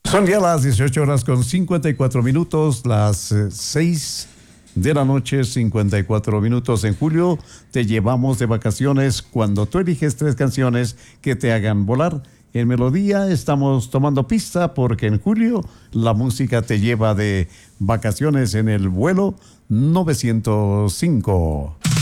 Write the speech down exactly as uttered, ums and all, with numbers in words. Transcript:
Son ya las dieciocho horas con cincuenta y cuatro minutos, las eh, seis de la noche, cincuenta y cuatro minutos. En julio te llevamos de vacaciones cuando tú eliges tres canciones que te hagan volar. En Melodía estamos tomando pista porque en julio la música te lleva de vacaciones en el vuelo novecientos cinco.